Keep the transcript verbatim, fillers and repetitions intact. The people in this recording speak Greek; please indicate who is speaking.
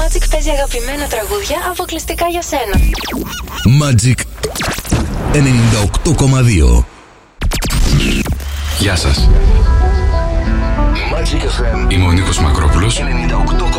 Speaker 1: Magic παίζει αγαπημένα τραγούδια αποκλειστικά για σένα.
Speaker 2: Magic ενενήντα οκτώ κόμμα δύο.
Speaker 3: Γεια σας.
Speaker 2: Magic εφ εμ.
Speaker 3: Είμαι ο Νίκος Μακρόπουλος.
Speaker 2: ενενήντα οκτώ κόμμα δύο.